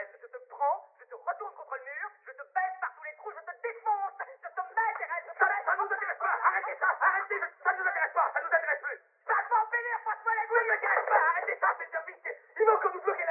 Thérèse. Je te prends, je te retourne contre le mur, je te baisse par tous les trous, je te défonce. Je te mets, Thérèse. Ça nous intéresse pas. Arrêtez ça. Arrêtez. Ça nous intéresse pas. Ça nous intéresse plus. Ça t'en pénère, passe-moi la couille. Ça m'intéresse pas. Arrêtez ça, c'est bien vite. Il va encore nous bloquer